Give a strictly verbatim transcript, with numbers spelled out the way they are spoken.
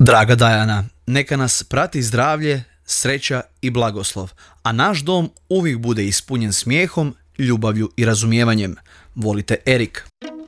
Draga Dajana, neka nas prati zdravlje, sreća i blagoslov, a naš dom uvijek bude ispunjen smijehom, ljubavlju i razumijevanjem. Volite, Erik.